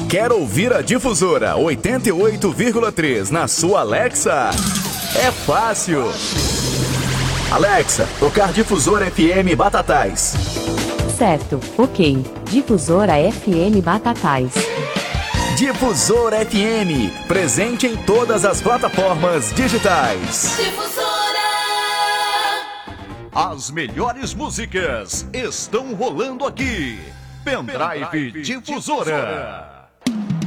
Quer ouvir a Difusora 88,3 na sua Alexa? É fácil. Alexa, tocar Difusora FM Batatais. Certo, ok. Difusora FM Batatais. Difusora FM, presente em todas as plataformas digitais. Difusora! As melhores músicas estão rolando aqui. Pendrive Difusora.